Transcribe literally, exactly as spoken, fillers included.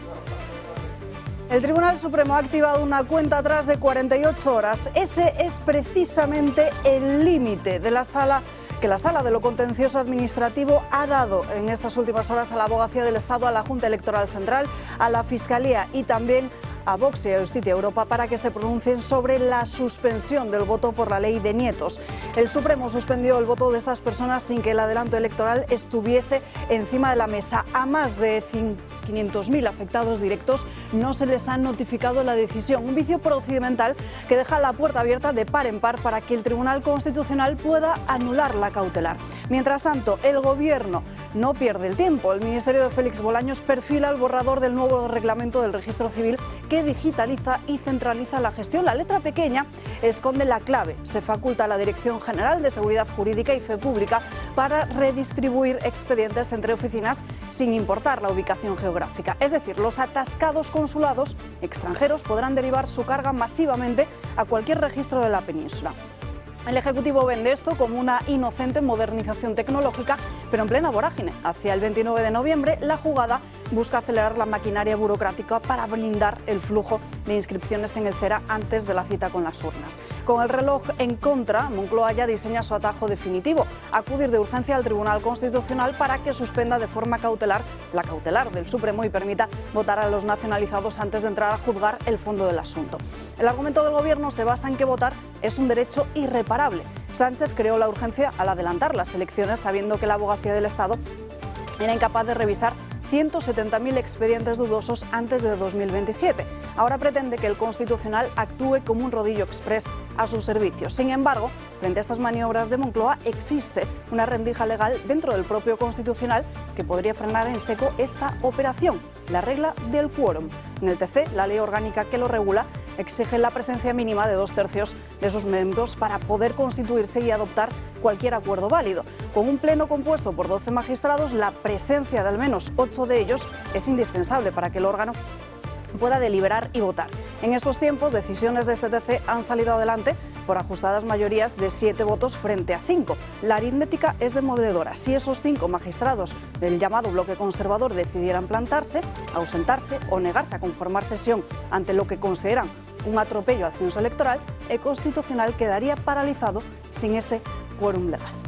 El Tribunal Supremo ha activado una cuenta atrás de cuarenta y ocho horas. Ese es precisamente el límite de la sala que la Sala de lo Contencioso Administrativo ha dado en estas últimas horas a la Abogacía del Estado, a la Junta Electoral Central, a la Fiscalía y también a Vox y a Justicia Europa para que se pronuncien sobre la suspensión del voto por la ley de nietos. El Supremo suspendió el voto de estas personas sin que el adelanto electoral estuviese encima de la mesa. A más de quinientos mil afectados directos no se les ha notificado la decisión, un vicio procedimental que deja la puerta abierta de par en par para que el Tribunal Constitucional pueda anular la cautelar. Mientras tanto, el Gobierno no pierde el tiempo. El Ministerio de Félix Bolaños perfila el borrador del nuevo reglamento del Registro Civil que digitaliza y centraliza la gestión. La letra pequeña esconde la clave. Se faculta a la Dirección General de Seguridad Jurídica y Fe Pública para redistribuir expedientes entre oficinas sin importar la ubicación geográfica. Es decir, los atascados consulados extranjeros podrán derivar su carga masivamente a cualquier registro de la península. El Ejecutivo vende esto como una inocente modernización tecnológica, pero en plena vorágine. Hacia el veintinueve de noviembre, la jugada busca acelerar la maquinaria burocrática para blindar el flujo de inscripciones en el CERA antes de la cita con las urnas. Con el reloj en contra, Moncloa ya diseña su atajo definitivo: acudir de urgencia al Tribunal Constitucional para que suspenda de forma cautelar la cautelar del Supremo y permita votar a los nacionalizados antes de entrar a juzgar el fondo del asunto. El argumento del Gobierno se basa en que votar es un derecho irreparable. Sánchez creó la urgencia al adelantar las elecciones, sabiendo que la Abogacía del Estado era incapaz de revisar ciento setenta mil expedientes dudosos antes de dos mil veintisiete. Ahora pretende que el Constitucional actúe como un rodillo exprés a sus servicios. Sin embargo, frente a estas maniobras de Moncloa, existe una rendija legal dentro del propio Constitucional que podría frenar en seco esta operación: la regla del quórum. En el T C, la ley orgánica que lo regula exige la presencia mínima de dos tercios de sus miembros para poder constituirse y adoptar cualquier acuerdo válido. Con un pleno compuesto por doce magistrados, la presencia de al menos ocho de ellos es indispensable para que el órgano pueda deliberar y votar. En estos tiempos, decisiones de este T C han salido adelante por ajustadas mayorías de siete votos frente a cinco. La aritmética es demoledora. Si esos cinco magistrados del llamado bloque conservador decidieran plantarse, ausentarse o negarse a conformar sesión ante lo que consideran un atropello al censo electoral, el Constitucional quedaría paralizado sin ese quórum legal.